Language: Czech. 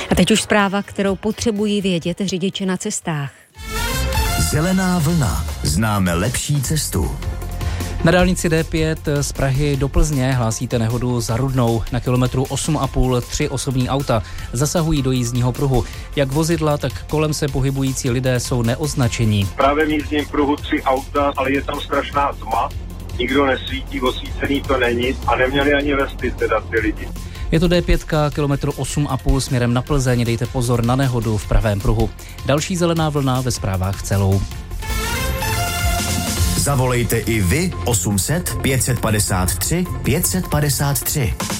A teď už zpráva, kterou potřebují vědět řidiči na cestách. Zelená vlna. Známe lepší cestu. Na dálnici D5 z Prahy do Plzně hlásíte nehodu za Rudnou. Na kilometru 8,5 3 osobní auta zasahují do jízdního pruhu. Jak vozidla, tak kolem se pohybující lidé jsou neoznačení. Právě v jízdním pruhu 3 auta, ale je tam strašná tma. Nikdo nesvítí, osvícený to není a neměli ani vesty teda ty lidi. Je to D5, kilometru 8,5 směrem na Plzeň, dejte pozor na nehodu v pravém pruhu. Další zelená vlna ve zprávách celou. Zavolejte i vy 800 553 553.